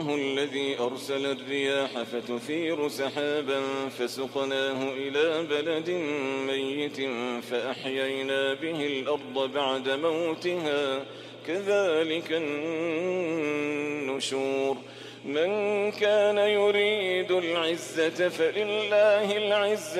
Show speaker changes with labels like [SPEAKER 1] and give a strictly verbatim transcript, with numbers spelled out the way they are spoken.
[SPEAKER 1] الذي أرسل الرياح فتثير سحابا فسقناه إلى بلد ميت فأحيينا به الأرض بعد موتها كذلك النشور من كان يريد العزة فلله العزة